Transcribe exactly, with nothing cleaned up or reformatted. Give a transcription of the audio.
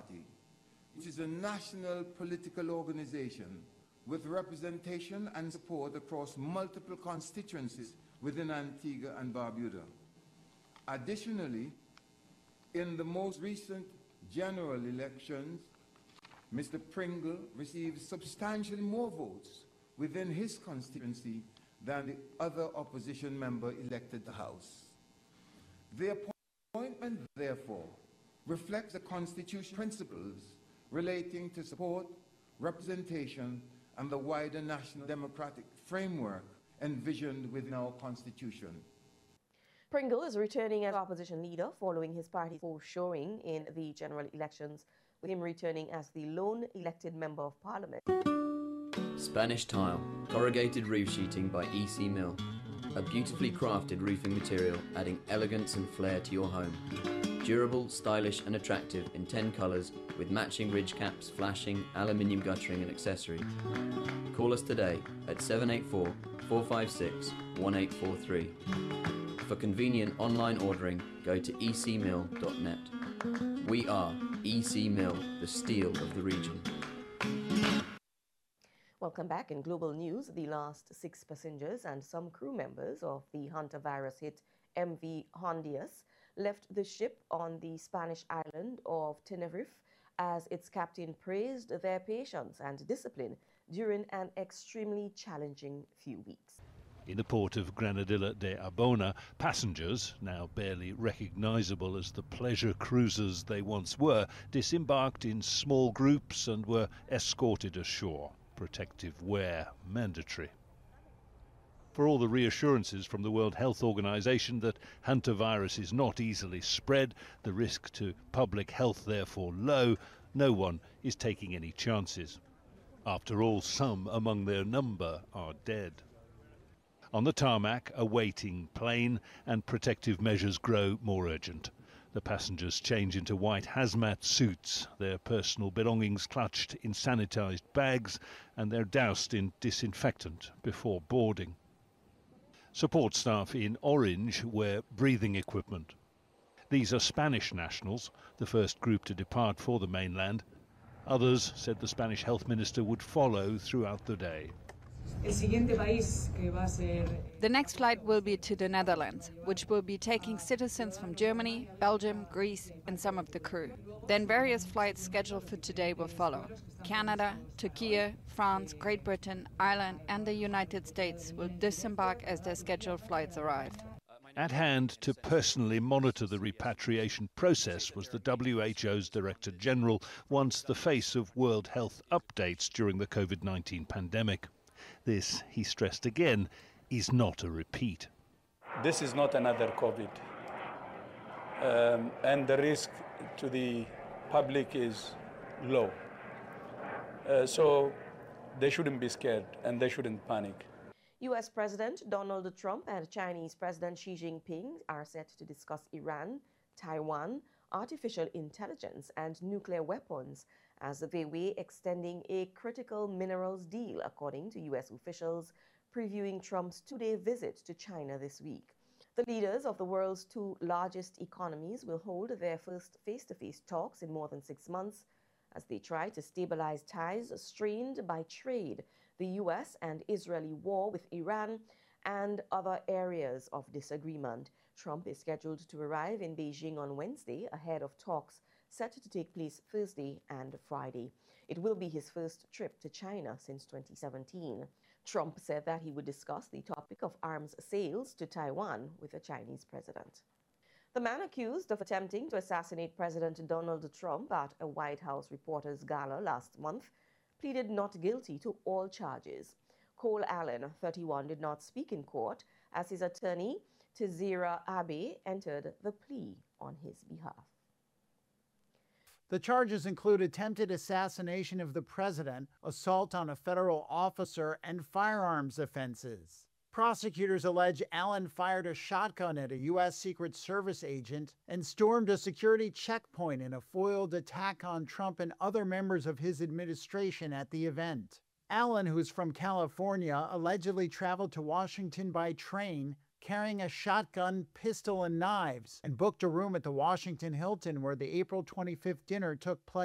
Party, which is a national political organization with representation and support across multiple constituencies within Antigua and Barbuda. Additionally, in the most recent general elections, Mister Pringle received substantially more votes within his constituency than the other opposition member elected to the House. The appointment, therefore, reflects the Constitution principles relating to support, representation, and the wider national democratic framework envisioned within our Constitution. Pringle is returning as opposition leader following his party's poor showing in the general elections, with him returning as the lone elected member of parliament. Spanish tile, corrugated roof sheeting by E C Mill. A beautifully crafted roofing material adding elegance and flair to your home. Durable, stylish and attractive in ten colours with matching ridge caps, flashing, aluminium guttering and accessory. Call us today at seven eight four, four five six, one eight four three. For convenient online ordering, go to e c mill dot net. We are E C Mill, the steel of the region. Welcome back. In global news, the last six passengers and some crew members of the hantavirus hit M V Hondias left the ship on the Spanish island of Tenerife as its captain praised their patience and discipline during an extremely challenging few weeks. In the port of Granadilla de Arbona, passengers, now barely recognisable as the pleasure cruisers they once were, disembarked in small groups and were escorted ashore. Protective wear mandatory. For all the reassurances from the World Health Organization that hantavirus is not easily spread, the risk to public health therefore low, no one is taking any chances. After all, some among their number are dead. On the tarmac, a waiting plane, and protective measures grow more urgent. The passengers change into white hazmat suits, their personal belongings clutched in sanitized bags, and they're doused in disinfectant before boarding. Support staff in orange wear breathing equipment. These are Spanish nationals, the first group to depart for the mainland. Others, said the Spanish health minister, would follow throughout the day. The next flight will be to the Netherlands, which will be taking citizens from Germany, Belgium, Greece and some of the crew. Then various flights scheduled for today will follow. Canada, Turkey, France, Great Britain, Ireland and the United States will disembark as their scheduled flights arrive. At hand to personally monitor the repatriation process was the W H O's Director General, once the face of World Health updates during the COVID nineteen pandemic. This, he stressed again, is not a repeat. This is not another COVID. Um, and the risk to the public is low. Uh, so they shouldn't be scared and they shouldn't panic. U S President Donald Trump and Chinese President Xi Jinping are set to discuss Iran, Taiwan, artificial intelligence and nuclear weapons as they weigh extending a critical minerals deal, according to U S officials, previewing Trump's two-day visit to China this week. The leaders of the world's two largest economies will hold their first face-to-face talks in more than six months as they try to stabilize ties strained by trade, the U S and Israeli war with Iran, and other areas of disagreement. Trump is scheduled to arrive in Beijing on Wednesday ahead of talks set to take place Thursday and Friday. It will be his first trip to China since twenty seventeen. Trump said that he would discuss the topic of arms sales to Taiwan with the Chinese president. The man accused of attempting to assassinate President Donald Trump at a White House reporters' gala last month pleaded not guilty to all charges. Cole Allen, thirty-one, did not speak in court as his attorney, Tizira Abe, entered the plea on his behalf. The charges include attempted assassination of the president, assault on a federal officer, and firearms offenses. Prosecutors allege Allen fired a shotgun at a U S Secret Service agent and stormed a security checkpoint in a foiled attack on Trump and other members of his administration at the event. Allen, who's from California, allegedly traveled to Washington by train, carrying a shotgun, pistol, and knives, and booked a room at the Washington Hilton where the April twenty-fifth dinner took place.